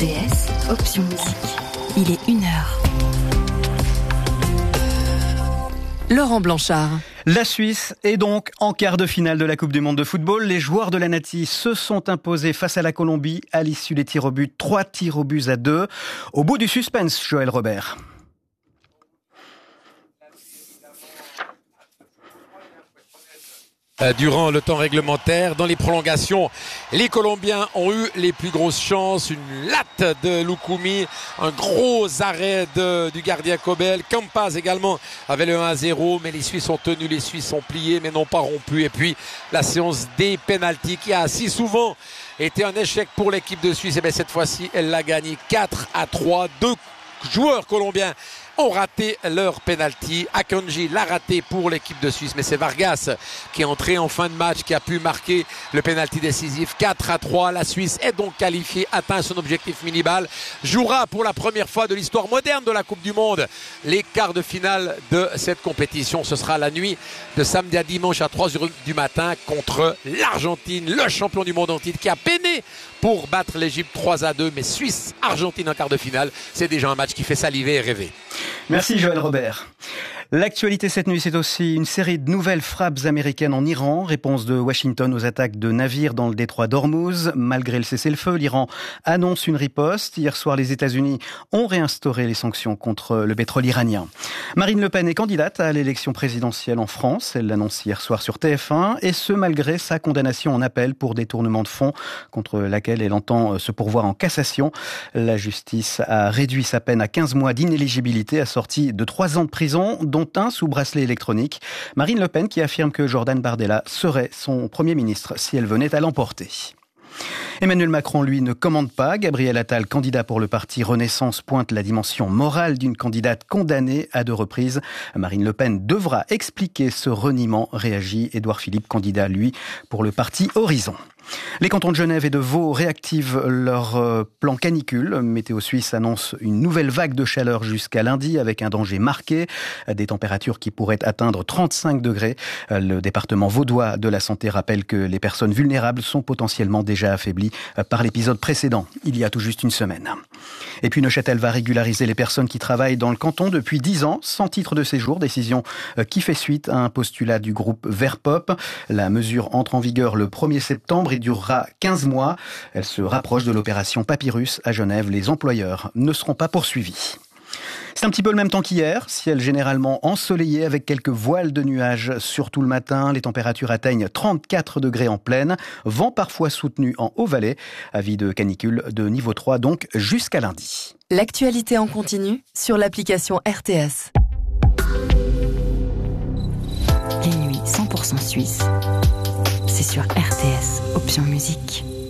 RTS, option musique. Il est 1h. Laurent Blanchard. La Suisse est donc en quart de finale de la Coupe du Monde de football. Les joueurs de la Nati se sont imposés face à la Colombie à l'issue des tirs au but, 3 tirs au but à 2. Au bout du suspense, Joël Robert. Durant le temps réglementaire, dans les prolongations, les Colombiens ont eu les plus grosses chances. Une latte de Lukumi, un gros arrêt du gardien Kobel. Campas également avait le 1-0, mais les Suisses ont tenu, les Suisses ont plié, mais n'ont pas rompu. Et puis la séance des pénaltys qui a si souvent été un échec pour l'équipe de Suisse. Et bien cette fois-ci, elle l'a gagné 4-3. 2 joueurs colombiens ont raté leur penalty. Akanji l'a raté pour l'équipe de Suisse, mais c'est Vargas qui est entré en fin de match, qui a pu marquer le penalty décisif. 4-3, la Suisse est donc qualifiée, atteint son objectif minimal, jouera pour la première fois de l'histoire moderne de la Coupe du Monde les quarts de finale de cette compétition. Ce sera la nuit de samedi à dimanche à 3h du matin contre l'Argentine, le champion du monde en titre, qui a peiné pour battre l'Égypte 3-2, mais Suisse-Argentine en quart de finale, c'est déjà un match qui fait saliver et rêver. Merci Joël Robert. L'actualité cette nuit, c'est aussi une série de nouvelles frappes américaines en Iran. Réponse de Washington aux attaques de navires dans le détroit d'Ormuz. Malgré le cessez-le-feu, l'Iran annonce une riposte. Hier soir, les États-Unis ont réinstauré les sanctions contre le pétrole iranien. Marine Le Pen est candidate à l'élection présidentielle en France. Elle l'annonce hier soir sur TF1. Et ce, malgré sa condamnation en appel pour détournement de fonds, contre laquelle elle entend se pourvoir en cassation. La justice a réduit sa peine à 15 mois d'inéligibilité, assortie de 3 ans de prison, dont un sous bracelet électronique. Marine Le Pen qui affirme que Jordan Bardella serait son Premier ministre si elle venait à l'emporter. Emmanuel Macron, lui, ne commande pas. Gabriel Attal, candidat pour le parti Renaissance, pointe la dimension morale d'une candidate condamnée à 2 reprises. Marine Le Pen devra expliquer ce reniement, réagit Édouard Philippe, candidat, lui, pour le parti Horizon. Les cantons de Genève et de Vaud réactivent leur plan canicule. Météo Suisse annonce une nouvelle vague de chaleur jusqu'à lundi avec un danger marqué. Des températures qui pourraient atteindre 35 degrés. Le département vaudois de la santé rappelle que les personnes vulnérables sont potentiellement déjà affaiblies par l'épisode précédent, il y a tout juste une semaine. Et puis Neuchâtel va régulariser les personnes qui travaillent dans le canton depuis 10 ans sans titre de séjour. Décision qui fait suite à un postulat du groupe Verpop. La mesure entre en vigueur le 1er septembre et durera 15 mois. Elle se rapproche de l'opération Papyrus à Genève. Les employeurs ne seront pas poursuivis. C'est un petit peu le même temps qu'hier, ciel généralement ensoleillé avec quelques voiles de nuages, surtout le matin. Les températures atteignent 34 degrés en plaine, vent parfois soutenu en Haut-Valais. Avis de canicule de niveau 3 donc jusqu'à lundi. L'actualité en continu sur l'application RTS. Les nuits 100% suisses, c'est sur RTS, option musique.